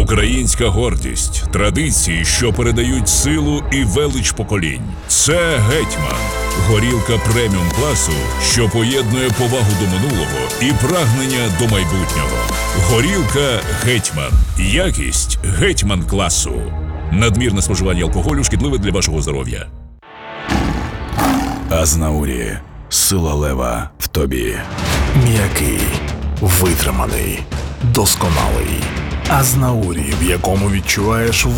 Українська гордість, традиції, що передають силу і велич поколінь. Це «Гетьман» – горілка преміум класу, що поєднує повагу до минулого і прагнення до майбутнього. Горілка «Гетьман» – якість «Гетьман» класу. Надмірне споживання алкоголю шкідливе для вашого здоров'я. Азнаурі. Сила лева в тобі. М'який, витриманий, досконалий. Азнаурі, в якому відчуваєш